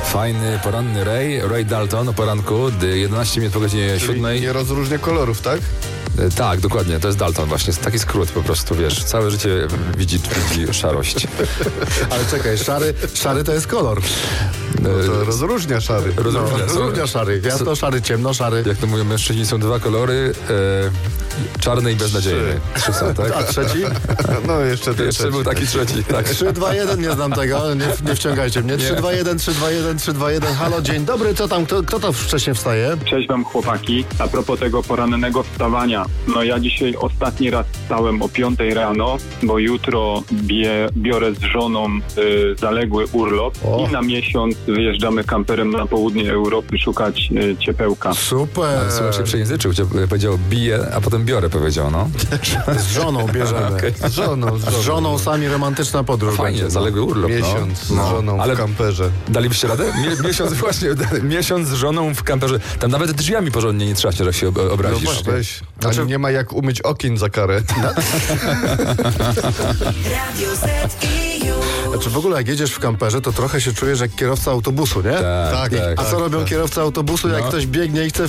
Fajny, poranny Ray Dalton o poranku, 11 minut po godzinie 7. Nie rozróżnia kolorów, tak? Tak, dokładnie, to jest Dalton właśnie, taki skrót po prostu, wiesz, całe życie widzi szarość. Ale czekaj, szary to jest kolor. No to rozróżnia szary. Rozróżnia szary. Jasno szary, ciemno szary. Jak to mówią mężczyźni, są dwa kolory, czarny i beznadziejny. 3 są, tak? A trzeci? No jeszcze ten Jeszcze był taki trzeci, tak. 3, 2, 1, nie znam tego, nie wciągajcie mnie. 3, 2, 1, 3, 2, 1, 3, 2, 1. Halo, dzień dobry, co tam, kto to wcześniej wstaje? Cześć wam chłopaki. A propos tego porannego wstawania. No ja dzisiaj ostatni raz wstałem o 5 rano, bo jutro biorę z żoną zaległy urlop i na miesiąc wyjeżdżamy kamperem na południe Europy szukać ciepełka. Super. Słuchaj, się przejęzyczył, powiedział bije, a potem biorę, powiedział, no. Z żoną bierzemy. Okay. Z żoną sami romantyczna podróż. Fajnie, będzie. zaległy urlop, Miesiąc z żoną ale w kamperze. dalibyście radę? Miesiąc właśnie, miesiąc z żoną w kamperze. Tam nawet drzwiami porządnie nie trzaśnie, że się obrazisz. No właśnie, weź. Znaczy, nie ma jak umyć okien za karę. Znaczy w ogóle jak jedziesz w kamperze, to trochę się czujesz jak kierowca autobusu, nie? Tak. A co robią kierowcy autobusu, jak ktoś biegnie i chce